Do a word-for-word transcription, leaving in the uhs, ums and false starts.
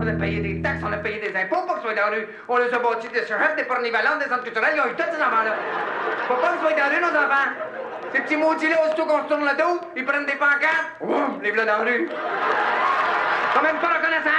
On a payé des taxes, on a payé des impôts pour qu'ils soient dans la rue. On les a bâtis des surhettes, des pornivalantes, des centres culturels. Ils ont eu tous ces enfants-là. Faut pas qu'ils soient dans la rue, nos enfants. Ces petits maudits-là, aussitôt qu'on se tourne le dos, ils prennent des pancartes. Ouf, les voilà dans la rue. Sont même pas reconnaissants.